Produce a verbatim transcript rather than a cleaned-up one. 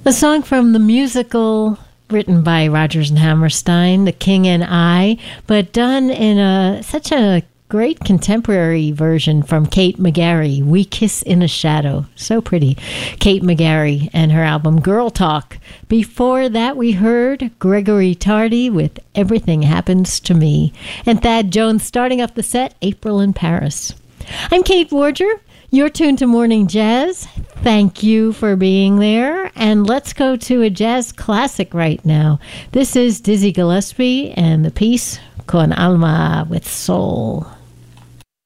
A song from the musical written by Rodgers and Hammerstein, The King and I, but done in a such a great contemporary version from Kate McGarry, We Kiss in a Shadow. So pretty. Kate McGarry and her album Girl Talk. Before that, we heard Gregory Tardy with Everything Happens to Me. And Thad Jones starting off the set, April in Paris. I'm Kate Warger. You're tuned to Morning Jazz. Thank you for being there. And let's go to a jazz classic right now. This is Dizzy Gillespie and the piece Con Alma with Soul.